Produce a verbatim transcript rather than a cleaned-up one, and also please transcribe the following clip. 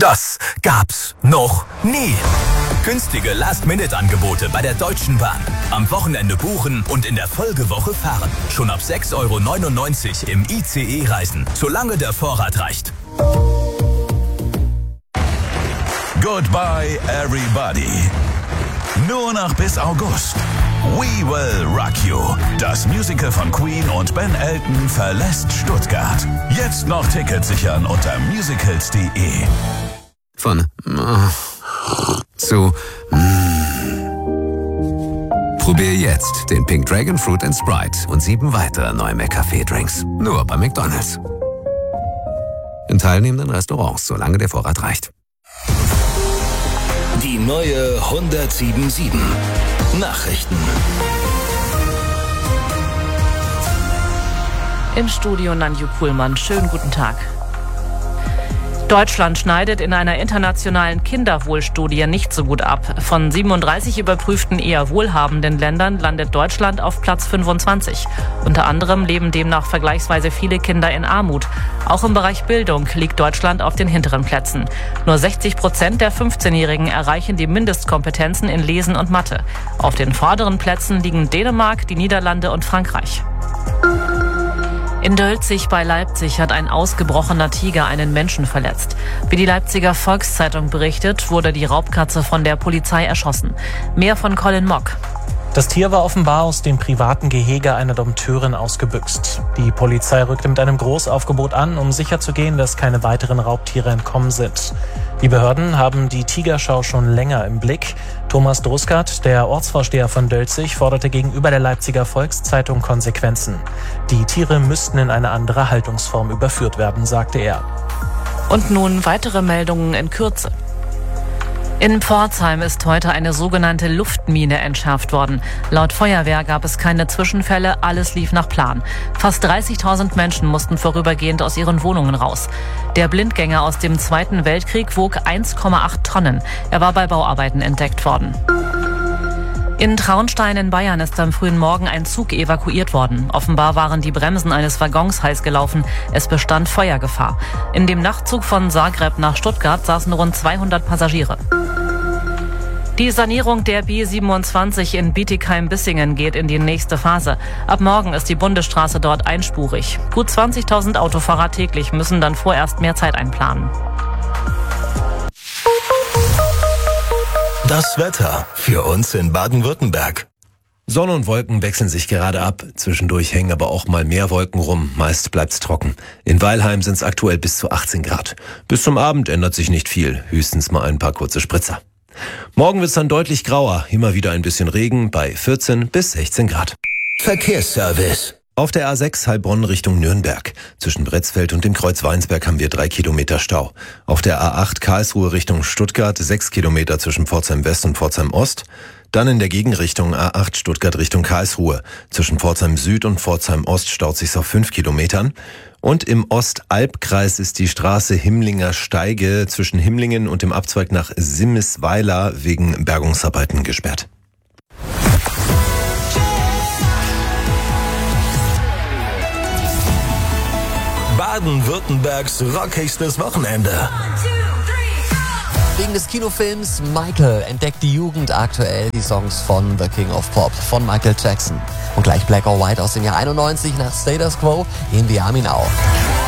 Das gab's noch nie. Günstige Last-Minute-Angebote bei der Deutschen Bahn. Am Wochenende buchen und in der Folgewoche fahren. Schon ab sechs Euro neunundneunzig im I C E reisen, solange der Vorrat reicht. Goodbye everybody. Nur noch bis August. We Will Rock You. Das Musical von Queen und Ben Elton verlässt Stuttgart. Jetzt noch Tickets sichern unter musicals punkt de. Von oh, zu mm. Probier jetzt den Pink Dragon Fruit and Sprite und sieben weitere neue McCafé-Drinks. Nur bei McDonald's. In teilnehmenden Restaurants, solange der Vorrat reicht. Die neue hundertsieben sieben. Nachrichten. Im Studio Nanju Kuhlmann. Schönen guten Tag. Deutschland schneidet in einer internationalen Kinderwohlstudie nicht so gut ab. Von siebenunddreißig überprüften eher wohlhabenden Ländern landet Deutschland auf Platz fünfundzwanzig. Unter anderem leben demnach vergleichsweise viele Kinder in Armut. Auch im Bereich Bildung liegt Deutschland auf den hinteren Plätzen. Nur sechzig Prozent der fünfzehnjährigen erreichen die Mindestkompetenzen in Lesen und Mathe. Auf den vorderen Plätzen liegen Dänemark, die Niederlande und Frankreich. In Dölzig bei Leipzig hat ein ausgebrochener Tiger einen Menschen verletzt. Wie die Leipziger Volkszeitung berichtet, wurde die Raubkatze von der Polizei erschossen. Mehr von Colin Mock. Das Tier war offenbar aus dem privaten Gehege einer Dompteurin ausgebüxt. Die Polizei rückte mit einem Großaufgebot an, um sicherzugehen, dass keine weiteren Raubtiere entkommen sind. Die Behörden haben die Tigerschau schon länger im Blick. Thomas Druskat, der Ortsvorsteher von Dölzig, forderte gegenüber der Leipziger Volkszeitung Konsequenzen. Die Tiere müssten in eine andere Haltungsform überführt werden, sagte er. Und nun weitere Meldungen in Kürze. In Pforzheim ist heute eine sogenannte Luftmine entschärft worden. Laut Feuerwehr gab es keine Zwischenfälle, alles lief nach Plan. Fast dreißigtausend Menschen mussten vorübergehend aus ihren Wohnungen raus. Der Blindgänger aus dem Zweiten Weltkrieg wog eins Komma acht Tonnen. Er war bei Bauarbeiten entdeckt worden. In Traunstein in Bayern ist am frühen Morgen ein Zug evakuiert worden. Offenbar waren die Bremsen eines Waggons heiß gelaufen. Es bestand Feuergefahr. In dem Nachtzug von Zagreb nach Stuttgart saßen rund zweihundert Passagiere. Die Sanierung der B siebenundzwanzig in Bietigheim-Bissingen geht in die nächste Phase. Ab morgen ist die Bundesstraße dort einspurig. Gut zwanzigtausend Autofahrer täglich müssen dann vorerst mehr Zeit einplanen. Das Wetter für uns in Baden-Württemberg. Sonne und Wolken wechseln sich gerade ab. Zwischendurch hängen aber auch mal mehr Wolken rum. Meist bleibt's trocken. In Weilheim sind es aktuell bis zu achtzehn Grad. Bis zum Abend ändert sich nicht viel. Höchstens mal ein paar kurze Spritzer. Morgen wird's dann deutlich grauer. Immer wieder ein bisschen Regen bei vierzehn bis sechzehn Grad. Verkehrsservice. Auf der A sechs Heilbronn Richtung Nürnberg. Zwischen Bretzfeld und dem Kreuz Weinsberg haben wir drei Kilometer Stau. Auf der A acht Karlsruhe Richtung Stuttgart sechs Kilometer zwischen Pforzheim West und Pforzheim Ost. Dann in der Gegenrichtung A acht Stuttgart Richtung Karlsruhe. Zwischen Pforzheim Süd und Pforzheim Ost staut sich's auf fünf Kilometern. Und im Ostalbkreis ist die Straße Himmlinger Steige zwischen Himmlingen und dem Abzweig nach Simmesweiler wegen Bergungsarbeiten gesperrt. Baden-Württembergs rockigstes Wochenende. Wegen des Kinofilms Michael entdeckt die Jugend aktuell die Songs von The King of Pop, von Michael Jackson. Und gleich Black or White aus dem Jahr einundneunzig nach Status Quo in the Army Now.